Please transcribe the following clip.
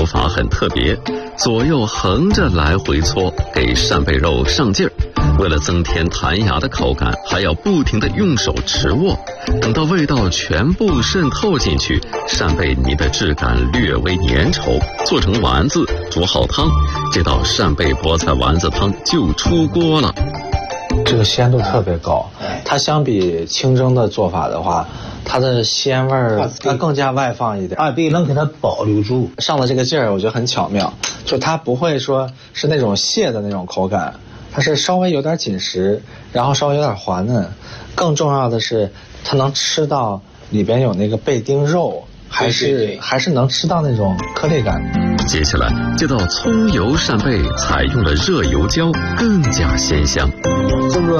法很特别，左右横着来回搓，给扇贝肉上劲儿。为了增添弹牙的口感，还要不停地用手持握，等到味道全部渗透进去，扇贝泥的质感略微粘稠，做成丸子，煮好汤，这道扇贝菠菜丸子汤就出锅了。 这个鲜度特别高，它相比清蒸的做法的话，它的鲜味儿它更加外放一点， 对，能给它保留住。 上了这个劲儿，我觉得很巧妙，就它不会说是那种蟹的那种口感，它是稍微有点紧实，然后稍微有点滑嫩，更重要的是它能吃到里边有那个贝丁肉，还是能吃到那种颗粒感。 接下来这道葱油扇贝采用了热油浇，更加鲜香。 这个